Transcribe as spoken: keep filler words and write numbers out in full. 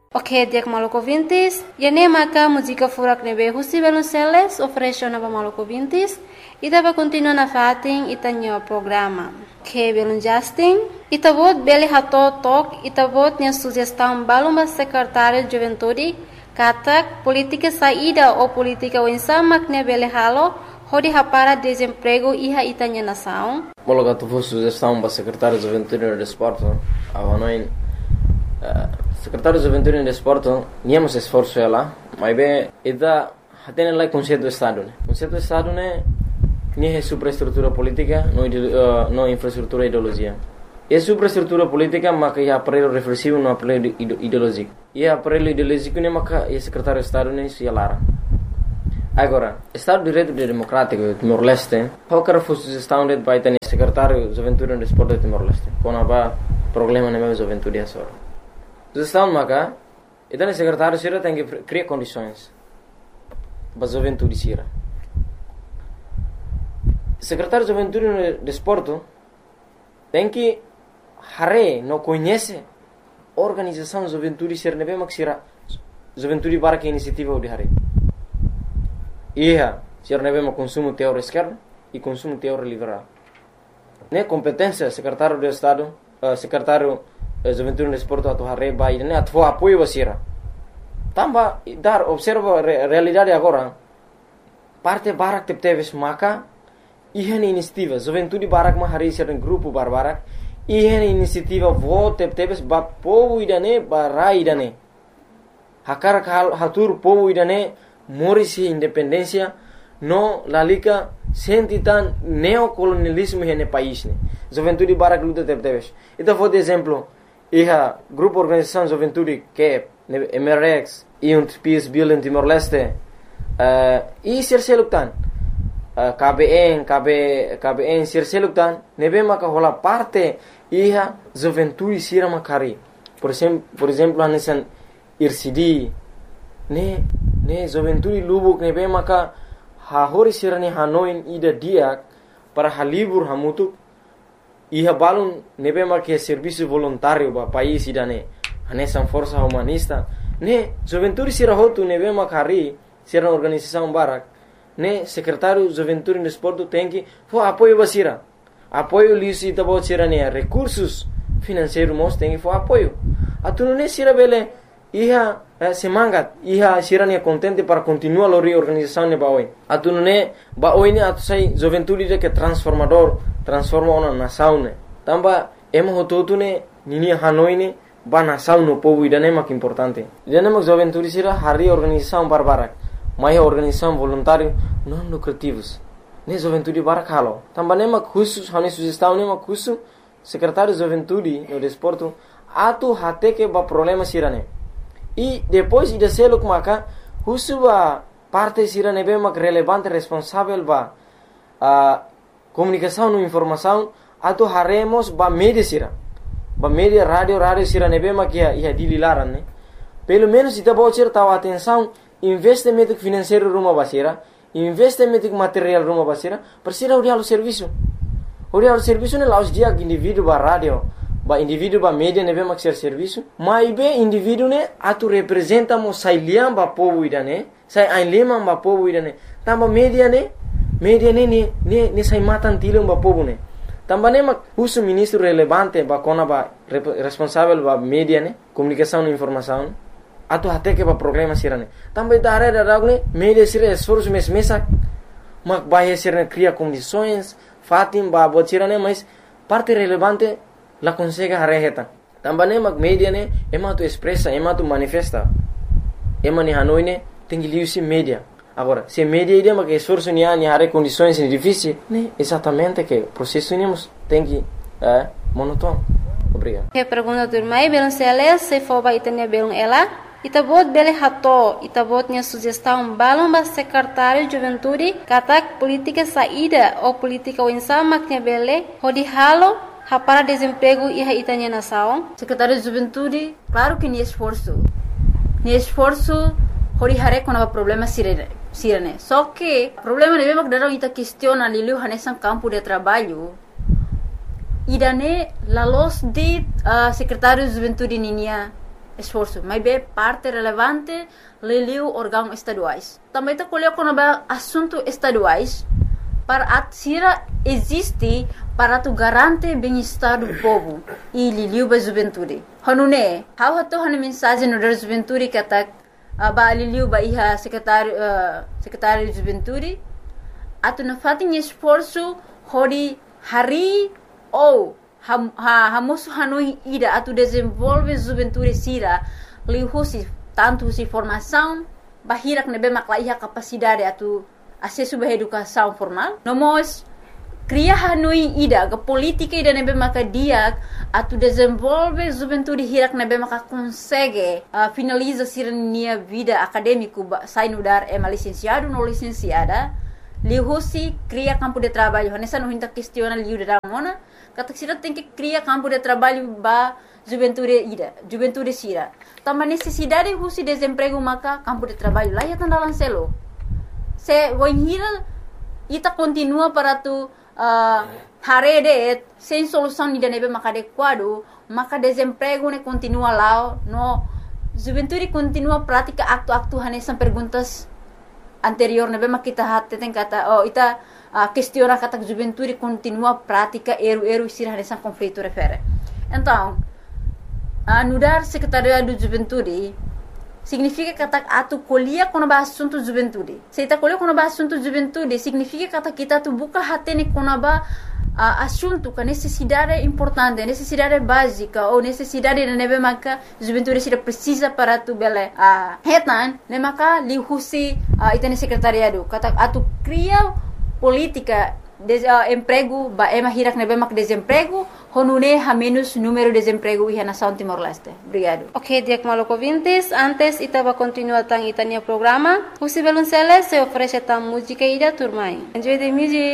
Ok, dia Maluco Vintis. Yane maka música furak nebe husi Velonceles ofereceu na Maluco Vintis. Ita vai continuar na fatin ita nyo programa. Que belum Justin. Ita vot beli hato tok. Ita vot nya sugestão baluma secretário de juventude. Katak politika saída ou politika wensa makne beli halo. Hodi hapara desemprego iha ita nya nação. Mologa tu vos sugestão para secretário de juventude e desporto. Avanoin. Secretário de Juventude e Desporto, níamos esforço ela, mas bem, ida tem lá conceito do Estado, né? Conceito do Estado né, nem é superestrutura política, não uh, não infraestrutura ideologia. É superestrutura política, mas que é aparelho reflexivo, não aparelho ideológico. E é aparelho ideológico né, mas que é secretário de Estado né, se alara. Agora, Estado de Direito Democrático Timor-Leste, qualquer sugestão de vai ter secretário de Juventude e Desporto de Timor-Leste, quando há problema na minha juventude é só. Sugestão maka, então o secretário sira tem que criar condições para a juventude sira. Secretário de Juventude e Desporto tem que hare não conhece a organização de juventude sira nebe mak sira juventude para que iniciativa de hare. Iha sira nebe mak consumo teórico esquerdo e consumo teórico liberal. Ne competência secretário de Estado, uh, secretário Juventude e Desporto atau hare bai ne atau apoio basira. Tamba dar observa a realidade agora. Parte barak tep teves maka ihan inisiativa Juventude barak ma hari sira grupo barbarak ihan inisiativa vo tep teves ba povo idane barai idane. Hakar kal hatur povo idane morisi independência no lalika sentitan neocolonialismo hene país ne. Juventude barak luta tep teves. Então vou de exemplo Iha grupo organização juventude que é M R X e um Peace Building Timor-Leste uh, e Sirseluktan uh, K B N K B K B N Sirseluktan nebe maka hola parte iha juventude sira makari por exemplo por exemplo anesan I R C D ne ne juventude lubuk nebe maka ha hori sira ne hanoin ida diak para halibur hamutuk Iha balun nebe marque serviço voluntário ba país idane anesan força humanista ne juventude sira hotu nebe makari sira organização barak ne secretário juventude e desporto tem que fo apoio basira apoio lisi tabo sira ne recursos financeiros mos tem que fo apoio atunu ne sira bele iha eh, semangat iha sira ne contente para continuar a reorganização ne baoi atunu ne baoi ne atu sai juventude de que transformador transforma uma nação ne tamba emo hototu ne nini hanoi ne ba nação no povo idane mak importante idane mak juventude sira hari organização barbarak mai organização voluntário não lucrativos ne juventude barak halo tamba ne mak khusus hani sugestão ne mak khusus secretário de juventude no desporto atu hate que ba problema sira ne e depois ida seluk maka khusus ba parte sira ne be mak relevante responsável ba a comunicação e informação atau haremos ba media sira ba media rádio rádio sira nebe makia ia dililaran ne pelo menos ita bocir tahu atenção investimento financeiro rumah basira investimento material rumah basira persira uri halu serviço uri halu serviço ne laus dia indivíduo ba rádio ba indivíduo ba media nebe mak ser serviço mai be indivíduo ne atu representa mo sailiam ba povo idane sai ainlema ba povo idane tamba media ne media ne ne ne ne sai matan tilung ba povo ne tamba ne mak husu ministro relevante ba kona ba responsável ba media ne comunicação e informação atu hate ke ba problema sirane tamba dare da ragne media sira esforço mes mesa mak ba sira cria condições fatim ba botirane mas parte relevante la consegue reheta tamba ne mak media ne ema tu expressa ema tu manifesta ema ni hanoi ne tem liusi media. Agora, se media ideia que esforço ni ani hare condições difíceis, né? Exatamente que o processo nemos tem que é monótono. Obrigado. Que pergunta do mai belum seles se for ba itania belum ela, itabot bele hato, itabot nya sugestão balum ba secretário de juventude, katak política saída ou política wensa maknya bele, hodi halo para desemprego e itania nação. Secretário de juventude, claro que ni esforço. Ni esforço hori hare com o problema sirene. Sirene. Só que o problema de mesmo que daram ita questiona lilu hanesan campo de trabalho. Idane la los de uh, secretário de juventude ninia esforço, mas é parte relevante leliu órgãos estaduais. Também está colocando assuntos estaduais para a Sira existe para tu garante bem-estar do povo e liliu ba juventude. Hanune, how hato hanu mensagem no da juventude que atak ba liliu ba iha secretário uh, secretário de juventude atu na fatin esforço hori hari ou ham ha hamosu hanui ida atu desenvolve juventude Sira lihusi tanto si formação bahirak nebe maklaiha capacidade atu acesso à educação formal. Nós cria hanui ida a política ida nebe maka dia atu desenvolve juventude hirak nebe maka consegue uh, finaliza sirnia vida acadêmico sai no dar é licenciado no licenciada lihusi cria campo de trabalho nessa não hinta questiona liu da mona kata sira tem que cria campo de trabalho ba juventude ida juventude sira também necessidade husi desemprego maka campo de trabalho lá ya tanda lancelo se voinhira ita continua para tu uh, harede sem solução ida nebe maka adequado maka desemprego ne continua lá no juventude continua prática acto-acto hanesan perguntas anterior nebe maka kita hatte tem kata oh ita uh, questiona kata juventude continua prática eru-eru sira hanesan conflito refere então uh, nudar secretariado de juventude significa kata atu colhia quando ba assunto juventude. Se ita colhia quando ba assunto juventude, significa kata kita tu buka hatene quando ba uh, assunto que necessidade importante, necessidade básica ou necessidade de nebe maka juventude se precisa para tu bele. Ah, uh, hetan ne maka lihusi uh, itane secretariado. Kata atu cria política de uh, emprego ba ema hirak nebe mak desemprego honune ha menos número de desemprego e na São Timor-Leste. Obrigado. Ok, Diak Maloko Vintes, antes itaba continua tang itania programa. Husi Belunceles se oferece tam música ida turmai. Enjoy the music.